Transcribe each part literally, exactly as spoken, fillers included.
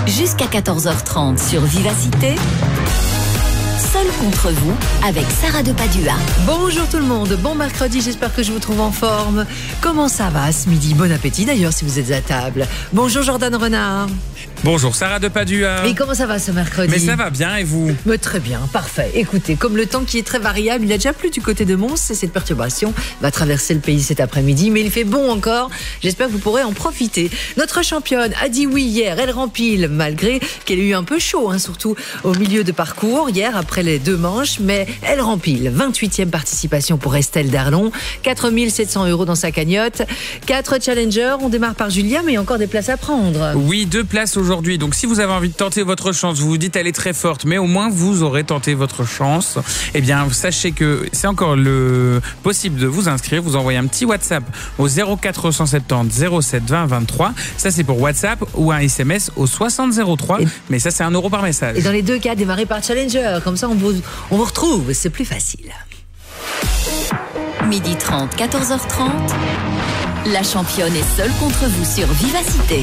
Jusqu'à quatorze heures trente sur Vivacité. Seul contre vous, avec Sarah de Padua. Bonjour tout le monde, bon mercredi, j'espère que je vous trouve en forme. Comment ça va ce midi? Bon appétit d'ailleurs si vous êtes à table. Bonjour Jordan Renard. Bonjour Sarah de Padua. Et comment ça va ce mercredi? Mais ça va bien et vous? Mais très bien, parfait. Écoutez, comme le temps qui est très variable, il a déjà plu du côté de Mons et cette perturbation va traverser le pays cet après-midi, mais il fait bon encore. J'espère que vous pourrez en profiter. Notre championne a dit oui hier, elle rempile, malgré qu'elle ait eu un peu chaud, hein, surtout au milieu de parcours hier après les deux manches, mais elle rempile. vingt-huitième participation pour Estelle Darlon, quatre mille sept cents euros dans sa cagnotte. Quatre challengers, on démarre par Julia, mais il y a encore des places à prendre. Oui, deux places aujourd'hui. Donc si vous avez envie de tenter votre chance, vous vous dites elle est très forte, mais au moins vous aurez tenté votre chance. Eh bien, sachez que c'est encore le possible de vous inscrire. Vous envoyez un petit WhatsApp au zéro quatre cent soixante-dix zéro sept vingt vingt-trois. Ça c'est pour WhatsApp ou un S M S au soixante zéro trois. Et mais ça c'est un euro par message. Et dans les deux cas, démarrez par challenger. Comme ça, on vous, on vous retrouve. C'est plus facile. midi trente, quatorze heures trente. La championne est seule contre vous sur Vivacité.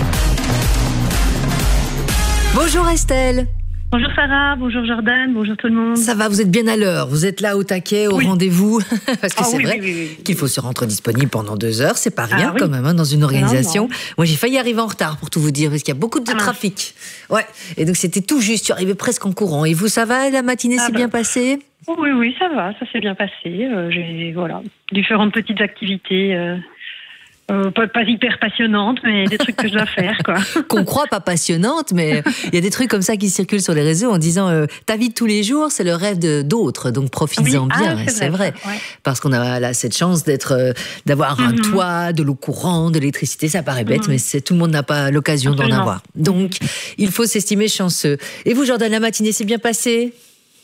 Bonjour Estelle. Bonjour Sarah, bonjour Jordan, bonjour tout le monde. Ça va, vous êtes bien à l'heure, vous êtes là au taquet, au oui. rendez-vous. Parce que oh, c'est oui, vrai oui, oui, oui. qu'il faut se rendre disponible pendant deux heures, c'est pas rien ah, oui. quand même hein, dans une organisation. Non, non. Moi j'ai failli arriver en retard pour tout vous dire, parce qu'il y a beaucoup de ah, trafic. Ouais. Et donc c'était tout juste, je suis arrivée presque en courant. Et vous, ça va, la matinée ah, s'est bah. bien passée? Oui, oui, ça va, ça s'est bien passé. Euh, j'ai voilà, différentes petites activités. Euh... Euh, pas, pas hyper passionnante, mais des trucs que je dois faire, quoi. Qu'on croit pas passionnante, mais il y a des trucs comme ça qui circulent sur les réseaux en disant euh, ta vie de tous les jours, c'est le rêve de, d'autres, donc profites-en oui, bien. Ah, c'est, c'est vrai, vrai. Ouais. Parce qu'on a là cette chance d'être, euh, d'avoir mm-hmm. un toit, de l'eau courante, de l'électricité. Ça paraît bête, mm-hmm. mais c'est, tout le monde n'a pas l'occasion Absolument. d'en avoir. Donc, il faut s'estimer chanceux. Et vous, Jordan, la matinée s'est bien passée?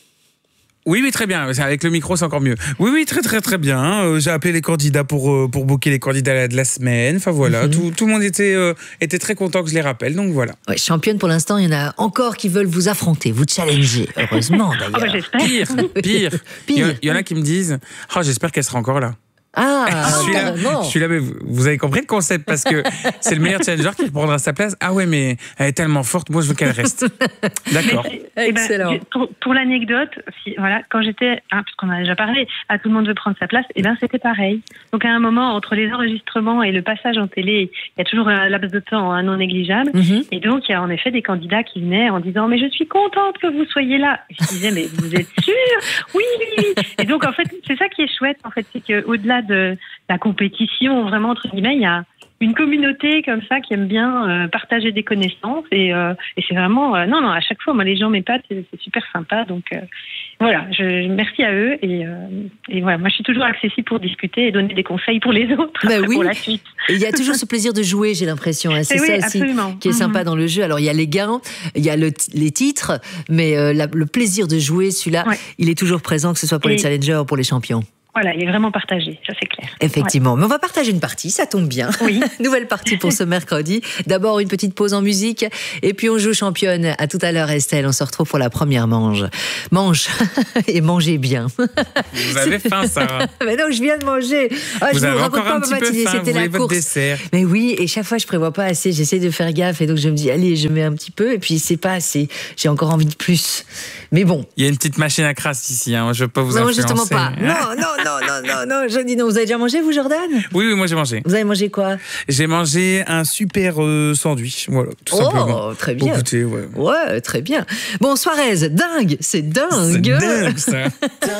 Oui, oui, très bien. Avec le micro, c'est encore mieux. Oui, oui, très, très, très bien. Euh, j'ai appelé les candidats pour, euh, pour booker les candidats de la semaine. Enfin, voilà. Mm-hmm. Tout, tout le monde était, euh, était très content que je les rappelle. Donc, voilà. Ouais, championne, pour l'instant, il y en a encore qui veulent vous affronter, vous challenger. Heureusement, d'ailleurs. Oh, bah, j'espère. Pire, pire. pire. Il y en a qui me disent « Oh, j'espère qu'elle sera encore là. » Ah, je suis là, je suis là, mais vous avez compris le concept parce que c'est le meilleur challenger qui reprendra sa place. Ah ouais, mais elle est tellement forte, moi je veux qu'elle reste. D'accord. Eh ben, excellent. Pour, pour l'anecdote, si, voilà, quand j'étais, hein, parce qu'on en a déjà parlé, à tout le monde veut prendre sa place, et eh ben c'était pareil. Donc à un moment, entre les enregistrements et le passage en télé, il y a toujours un laps de temps hein, non négligeable. Mm-hmm. Et donc il y a en effet des candidats qui venaient en disant mais je suis contente que vous soyez là. Et je disais mais vous êtes sûre? Oui, oui, oui. Et donc en fait c'est ça qui est chouette en fait, c'est que au-delà de la compétition, vraiment entre guillemets, il y a une communauté comme ça qui aime bien euh, partager des connaissances et, euh, et c'est vraiment euh, non non à chaque fois moi les gens m'épatent, c'est, c'est super sympa donc euh, voilà je merci à eux et, euh, et voilà moi je suis toujours accessible pour discuter et donner des conseils pour les autres bah après, oui. pour la suite. Et il y a toujours ce plaisir de jouer, j'ai l'impression hein. c'est, c'est ça oui, aussi absolument. qui est sympa mm-hmm. dans le jeu. Alors il y a les gains, il y a le, les titres, mais euh, la, le plaisir de jouer celui-là ouais. il est toujours présent, que ce soit pour et... les challengers ou pour les champions. Voilà, il est vraiment partagé, ça c'est clair. Effectivement, ouais. Mais on va partager une partie, ça tombe bien. Oui. Nouvelle partie pour ce mercredi. D'abord une petite pause en musique, et puis on joue championne. À tout à l'heure Estelle, on se retrouve pour la première manche. Mange, et mangez bien. Vous avez faim Sarah? Mais non, je viens de manger. Ah, vous je avez vous encore raconte un pas petit ma peu matinée, faim, c'était vous la voulez votre course. dessert. Mais oui, et chaque fois je prévois pas assez, j'essaie de faire gaffe, et donc je me dis allez, je mets un petit peu, et puis c'est pas assez. J'ai encore envie de plus. Mais bon. Il y a une petite machine à crasse ici, hein. Je ne veux pas vous non, influencer. Non, justement pas. Non, non, non, non, non, non. Je dis non. Vous avez déjà mangé, vous, Jordan? Oui, oui, moi j'ai mangé. Vous avez mangé quoi? J'ai mangé un super euh, sandwich, voilà, tout oh, simplement. Oh, très bien. Pour goûter, ouais. Ouais, très bien. Bon, Suarez, dingue, c'est dingue. C'est dingue, ça.